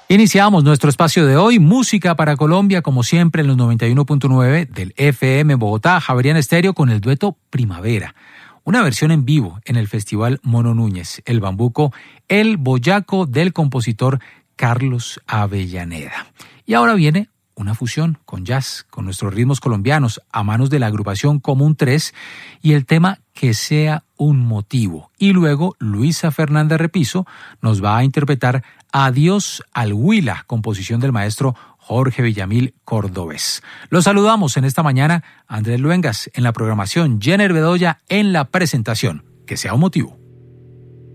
Iniciamos nuestro espacio de hoy, Música para Colombia, como siempre en los 91.9 del FM en Bogotá, Javeriana Estéreo, con el dueto Primavera. Una versión en vivo en el Festival Mono Núñez, el bambuco El Boyaco del compositor Carlos Avellaneda. Y ahora viene una fusión con jazz, con nuestros ritmos colombianos, a manos de la agrupación Común 3, y el tema Que sea un motivo. Y luego Luisa Fernanda Repiso nos va a interpretar Adiós al Huila, composición del maestro Jorge Villamil Cordobés. Los saludamos en esta mañana, Andrés Luengas en la programación, Jenner Bedoya en la presentación. Que sea un motivo.